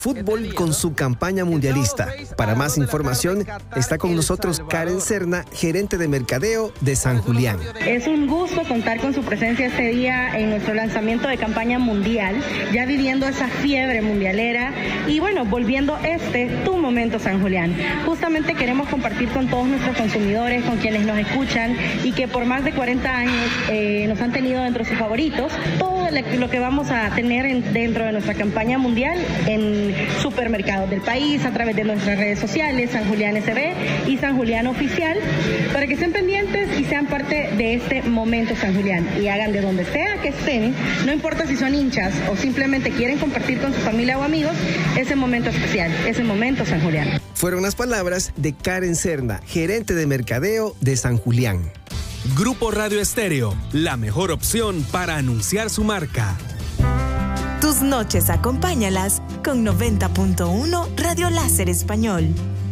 fútbol con su campaña mundialista. Para más información, está con nosotros Karen Serna, gerente de mercadeo de San Julián. Es un gusto contar con su presencia este día en nuestro lanzamiento de campaña mundial, ya viviendo esa fiebre mundialera y bueno, volviendo tu momento San Julián. Justamente queremos compartir con todos nuestros consumidores, con quienes nos escuchan y que por más de 40 años nos han tenido dentro de sus favoritos, todo lo que vamos a tener dentro de nuestra campaña mundial en supermercados del país, a través de nuestras redes sociales, San Julián SB y San Julián Oficial, para que estén pendientes y sean parte de este momento San Julián y hagan de donde sea que estén, no importa si son hinchas o simplemente quieren compartir con su familia o amigos, ese momento especial, ese momento San Julián. Fueron las palabras de Karen Serna, gerente de mercadeo de San Julián. Grupo Radio Estéreo, la mejor opción para anunciar su marca. Tus noches acompáñalas con 90.1 Radio Láser Español.